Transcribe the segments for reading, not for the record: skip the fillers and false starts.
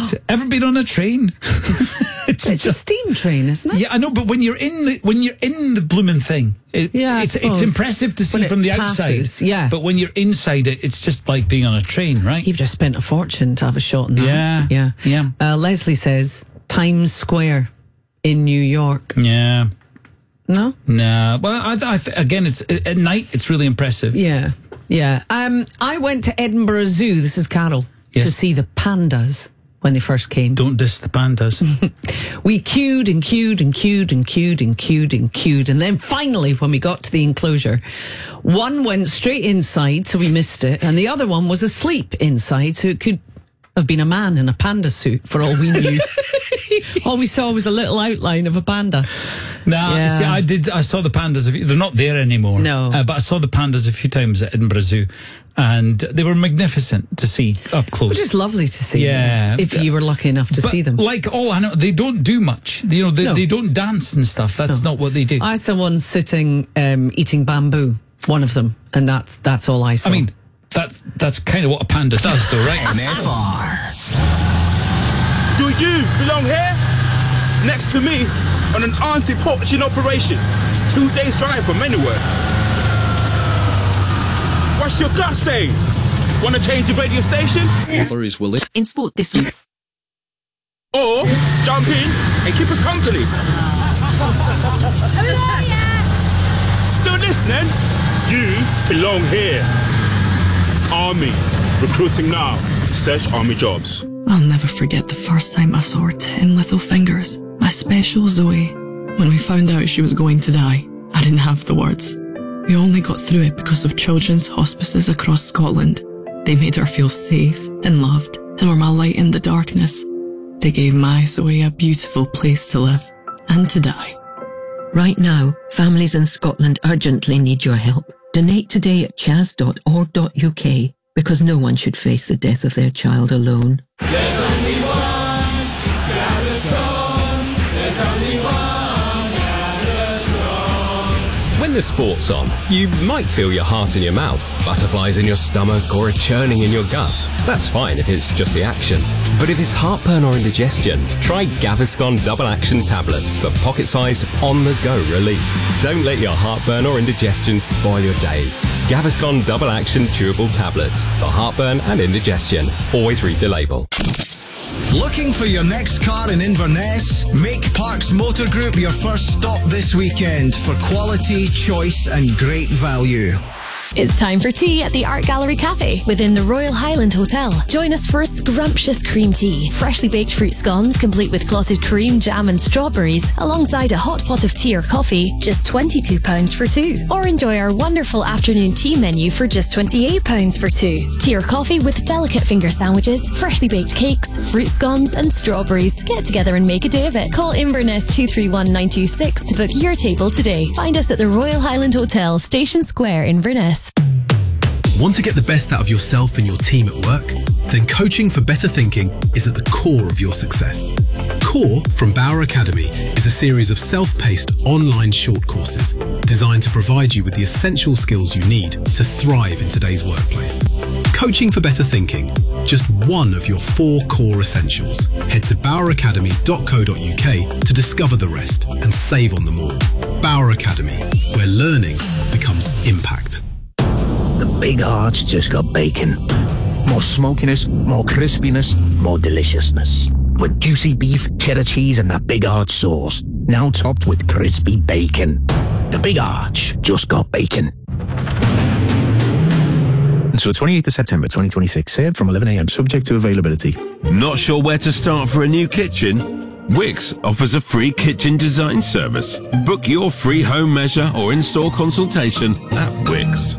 Ever been on a train? It's a steam train, isn't it? Yeah, I know, but when you're in the blooming thing, it's impressive to see from the outside. Yeah, but when you're inside it, it's just like being on a train, right? You've just spent a fortune to have a shot in that. Yeah. Leslie says Times Square in New York. Yeah. No. Well, again, it's at night. It's really impressive. Yeah. I went to Edinburgh Zoo. This is Carol to see the pandas. When they first came. Don't diss the pandas. We queued and queued and queued and queued and queued and queued. And then finally, when we got to the enclosure, one went straight inside, so we missed it. And the other one was asleep inside, so it could have been a man in a panda suit for all we knew. All we saw was a little outline of a panda. See, I saw the pandas. They're not there anymore. No. But I saw the pandas a few times at Edinburgh Zoo. And they were magnificent to see up close. Which is lovely to see. Yeah. If you were lucky enough to see them. Like all animals, they don't do much. They don't dance and stuff. That's not what they do. I saw one sitting eating bamboo, one of them. And that's all I saw. I mean, that's kind of what a panda does though, right? NFR. Do you belong here? Next to me on an anti-poaching operation. 2 days drive from anywhere. What's your gut saying? Want to change the radio station? Flurries will in sport this week. Or jump in and keep us company. Still listening? You belong here. Army. Recruiting now. Search Army jobs. I'll never forget the first time I saw her 10 little fingers, my special Zoe. When we found out she was going to die, I didn't have the words. We only got through it because of children's hospices across Scotland. They made her feel safe and loved and were my light in the darkness. They gave my Zoe a beautiful place to live and to die. Right now, families in Scotland urgently need your help. Donate today at chas.org.uk because no one should face the death of their child alone. There's only one, gather strong. There's only one, gather strong. When the sport's on, you might feel your heart in your mouth, butterflies in your stomach, or a churning in your gut. That's fine if it's just the action. But if it's heartburn or indigestion, try Gaviscon Double Action Tablets for pocket-sized, on-the-go relief. Don't let your heartburn or indigestion spoil your day. Gaviscon Double Action Chewable Tablets for heartburn and indigestion. Always read the label. Looking for your next car in Inverness? Make Parks Motor Group your first stop this weekend for quality, choice and great value. It's time for tea at the Art Gallery Cafe within the Royal Highland Hotel. Join us for a scrumptious cream tea, freshly baked fruit scones complete with clotted cream, jam and strawberries, alongside a hot pot of tea or coffee, just £22 for two. Or enjoy our wonderful afternoon tea menu for just £28 for two. Tea or coffee with delicate finger sandwiches, freshly baked cakes, fruit scones and strawberries. Get together and make a day of it. Call Inverness 231 926 to book your table today. Find us at the Royal Highland Hotel, Station Square, Inverness. Want to get the best out of yourself and your team at work? Then Coaching for Better Thinking is at the core of your success. Core from Bauer Academy is a series of self-paced online short courses designed to provide you with the essential skills you need to thrive in today's workplace. Coaching for Better Thinking, just one of your 4 core essentials. Head to boweracademy.co.uk to discover the rest and save on them all. Bauer Academy, where learning becomes impact. The Big Arch just got bacon. More smokiness, more crispiness, more deliciousness. With juicy beef, cheddar cheese and that Big Arch sauce. Now topped with crispy bacon. The Big Arch just got bacon. Until 28th of September 2026, served from 11 a.m. subject to availability. Not sure where to start for a new kitchen? Wix offers a free kitchen design service. Book your free home measure or in-store consultation at Wix.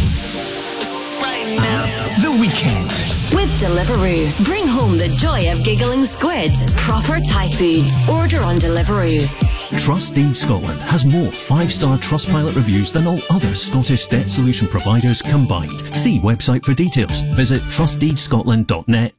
The weekend. With Deliveroo, bring home the joy of giggling squid. Proper Thai food. Order on Deliveroo. Trustdeed Scotland has more 5-star Trustpilot reviews than all other Scottish debt solution providers combined. See website for details. Visit trustdeedscotland.net.